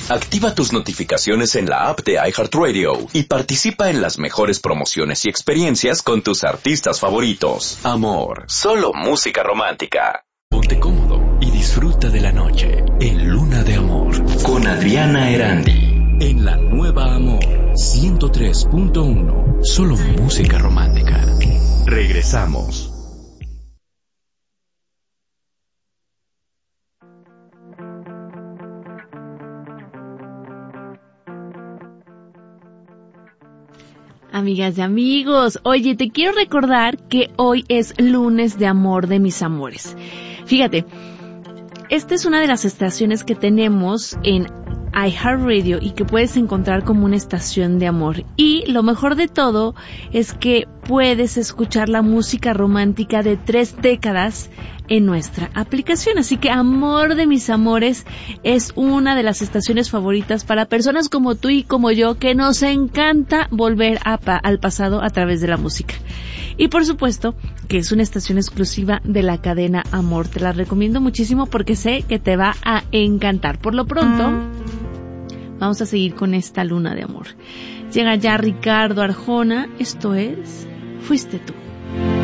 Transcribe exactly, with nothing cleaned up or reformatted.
Activa tus notificaciones en la app de iHeartRadio y participa en las mejores promociones y experiencias con tus artistas favoritos. Amor, solo música romántica. Ponte cómodo y disfruta de la noche en Luna de Amor con Adriana Erandi. En la nueva Amor ciento tres punto uno. Solo música romántica. Regresamos. Amigas y amigos, oye, te quiero recordar que hoy es lunes de amor de mis amores. Fíjate, esta es una de las estaciones que tenemos en iHeartRadio y que puedes encontrar como una estación de amor. Y lo mejor de todo es que puedes escuchar la música romántica de tres décadas en nuestra aplicación. Así que Amor de mis amores es una de las estaciones favoritas para personas como tú y como yo, que nos encanta volver a pa- al pasado a través de la música. Y por supuesto que es una estación exclusiva de la cadena Amor. Te la recomiendo muchísimo porque sé que te va a encantar. Por lo pronto, vamos a seguir con esta luna de amor. Llega ya Ricardo Arjona. Esto es Fuiste tú.